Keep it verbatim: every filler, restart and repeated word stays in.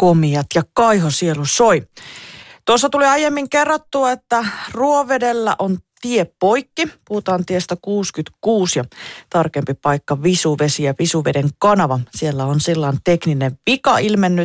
komiat ja kaihosielu soi. Tuossa tuli aiemmin kerrottua, että Ruovedellä on tie poikki. Puhutaan tiestä kuusikymmentäkuusi ja tarkempi paikka Visuvesi ja Visuveden kanava. Siellä on sillan tekninen vika ilmennyt.